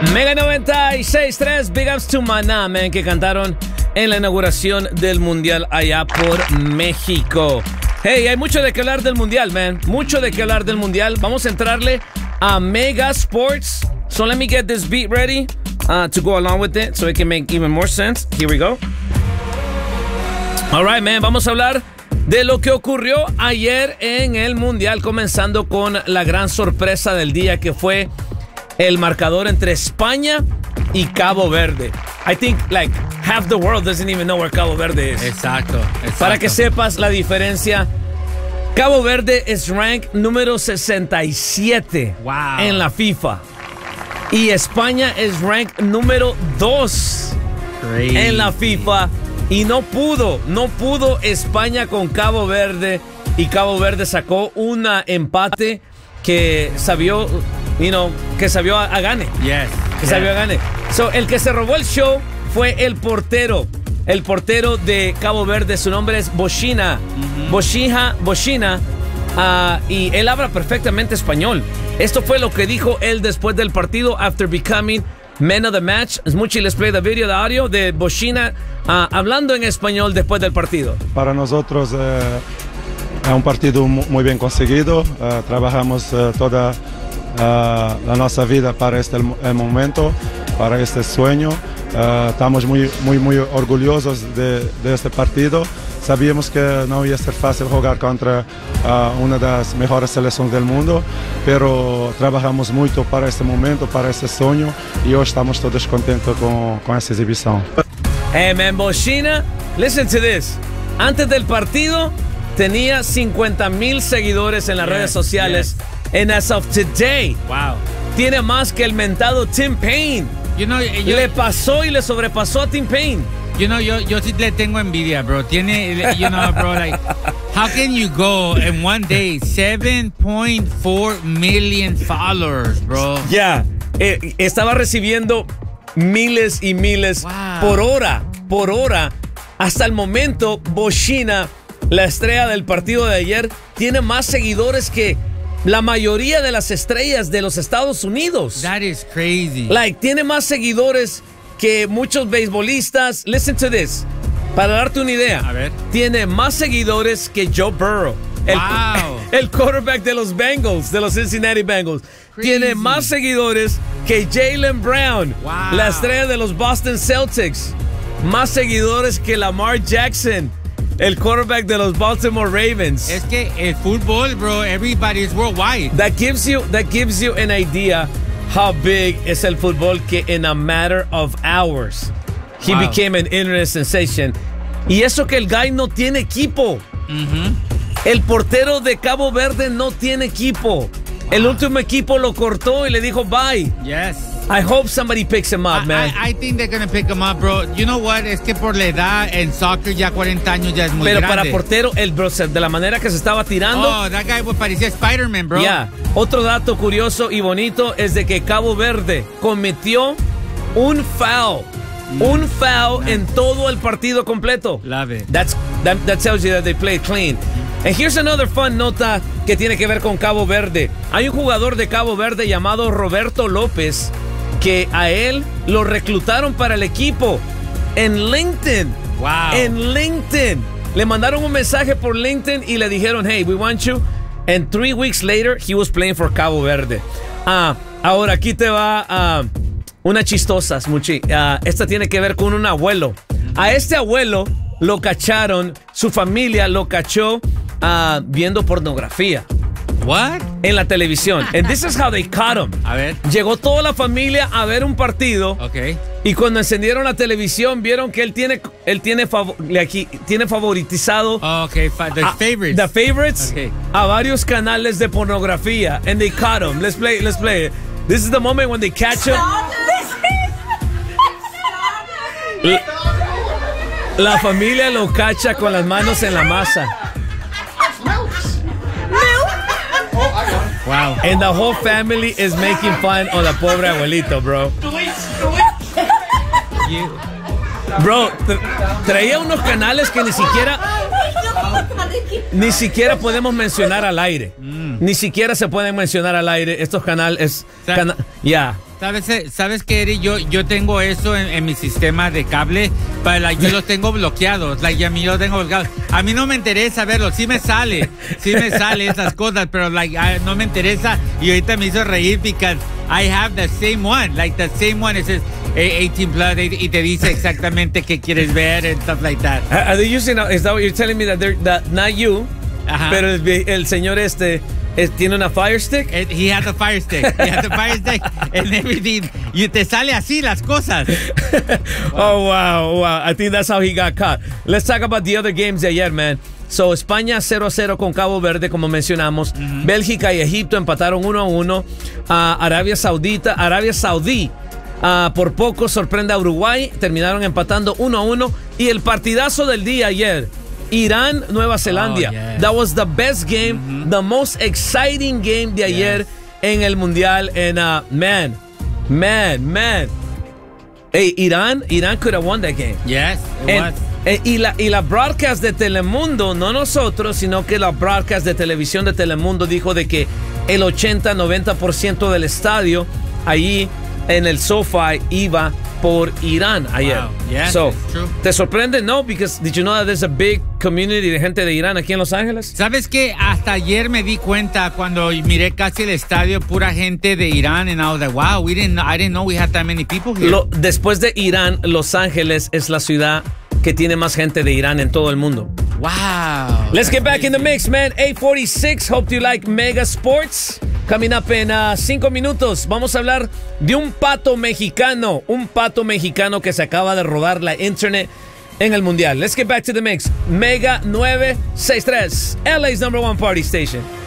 Mega 96.3, Big Ups to Maná, man, que cantaron en la inauguración del Mundial allá por México. Hey, hay mucho de qué hablar del Mundial, man. Mucho de qué hablar del Mundial. Vamos a entrarle a Mega Sports. So let me get this beat ready to go along with it so it can make even more sense. Here we go. All right, man. Vamos a hablar de lo que ocurrió ayer en el Mundial, comenzando con la gran sorpresa del día, que fue el marcador entre España y Cabo Verde. I think like half the world doesn't even know where Cabo Verde is. Exacto. Para que sepas la diferencia, Cabo Verde es rank número 67 en la FIFA. Y España es rank número 2 en la FIFA. Y no pudo España con Cabo Verde. Y Cabo Verde sacó un empate que sabió, que sabió a gane. Yes. Que sabió a gane. So, el que se robó el show fue el portero. El portero de Cabo Verde, su nombre es Bochina. Bochina. Y él habla perfectamente español. Esto fue lo que dijo él después del partido, after becoming man of the match. Smuchi, les play the video, de audio de Bochina hablando en español después del partido. Para nosotros es un partido muy bien conseguido. Trabajamos toda la nuestra vida para este momento, para este sueño. Estamos muy orgullosos de este partido. Sabíamos que no iba a ser fácil jugar contra una de las mejores selecciones del mundo, pero trabajamos mucho para este momento, para este sueño, y hoy estamos todos contentos con esta exhibición. Hey man, Bochina, listen to this. Antes del partido tenía 50,000 seguidores en las redes sociales. And as of today, tiene más que el mentado Tim Payne. Le pasó y le sobrepasó a Tim Payne. Yo sí le tengo envidia, bro. Bro, like, how can you go in one day 7.4 million followers, bro? Yeah, estaba recibiendo miles y miles por hora. Hasta el momento, Bochina, la estrella del partido de ayer, tiene más seguidores que la mayoría de las estrellas de los Estados Unidos. That is crazy. Like, tiene más seguidores que muchos beisbolistas. Listen to this. Para darte una idea. A ver. Tiene más seguidores que Joe Burrow. El quarterback de los Bengals, de los Cincinnati Bengals. Crazy. Tiene más seguidores que Jaylen Brown, la estrella de los Boston Celtics. Más seguidores que Lamar Jackson, el quarterback de los Baltimore Ravens. Es que el fútbol, bro, everybody is worldwide. That gives you an idea how big is el fútbol, que in a matter of hours he became an internet sensation. Y eso que el guy no tiene equipo. El portero de Cabo Verde no tiene equipo. El último equipo lo cortó y le dijo bye. Yes. I hope somebody picks him up, man. I think they're going to pick him up, bro. You know what? Es que por la edad en soccer ya 40 años ya es muy grande. Pero para portero, de la manera que se estaba tirando. Oh, that guy parecía Spider-Man, bro. Yeah. Otro dato curioso y bonito es de que Cabo Verde cometió un foul. Un foul en todo el partido completo. Love it. That tells you that they played clean. And here's another fun nota que tiene que ver con Cabo Verde. Hay un jugador de Cabo Verde llamado Roberto López, que a él lo reclutaron para el equipo en LinkedIn. Wow. En LinkedIn. Le mandaron un mensaje por LinkedIn y le dijeron, hey, we want you. And 3 weeks later, he was playing for Cabo Verde. Ahora aquí te va una chistosa, Smuchi. Esta tiene que ver con un abuelo. A este abuelo lo cacharon, su familia lo cachó viendo pornografía. What? En la televisión. And this is how they caught him. A ver. Llegó toda la familia a ver un partido. Okay. Y cuando encendieron la televisión, vieron que él tiene favoritizado. Oh, okay. The favorites. The favorites. Okay. A varios canales de pornografía. And they caught him. Let's play it. This is the moment when they catch him. La familia lo cacha con las manos en la masa. Wow. And the whole family is making fun of la pobre abuelito, bro. Bro, traía unos canales que ni siquiera podemos mencionar al aire. Ni siquiera se pueden mencionar al aire. Estos canales... ¿Sabes qué, Eric? Yo tengo eso en mi sistema de cable, pero yo los tengo bloqueados. A mí lo tengo bloqueado. A mí no me interesa verlo. Sí me sale esas cosas, pero no me interesa. Y ahorita me hizo reír because I have the same one. The same one. It says 18 plus y te dice exactamente qué quieres ver and stuff like that. Are they using? Is that what you're telling me that not you? Ajá. Pero el señor tiene una Fire Stick. He has a Fire Stick. He has a Fire Stick and everything. Y te sale así las cosas. Oh, wow. I think that's how he got caught. Let's talk about the other games de ayer, man. So, España 0-0 con Cabo Verde, como mencionamos. Bélgica y Egipto empataron 1-1. Arabia Saudí por poco sorprende a Uruguay. Terminaron empatando 1-1. Y el partidazo del día ayer. Irán, Nueva Zelanda. Oh, yeah. That was the best game, the most exciting game de ayer en el Mundial. And man. Hey, Irán could have won that game. Yes, it was. Y la broadcast de Telemundo, no nosotros, sino que la broadcast de televisión de Telemundo dijo de que el 80-90% del estadio allí en el SoFi iba por Irán ayer. Wow. Yes, So, it's true. ¿te sorprende? No, because did you know that there's a big community de gente de Irán aquí en Los Ángeles? ¿Sabes qué? Hasta ayer me di cuenta cuando miré casi el estadio, pura gente de Irán, and I was like, wow, I didn't know we had that many people here. Después de Irán, Los Ángeles es la ciudad que tiene más gente de Irán en todo el mundo. Wow. Let's get back in the mix, man. 8:46. Hope you like Mega Sports. Coming up en 5 minutos. Vamos a hablar de un pato mexicano. Un pato mexicano que se acaba de rodar la internet en el Mundial. Let's get back to the mix. Mega 963. LA's #1 party station.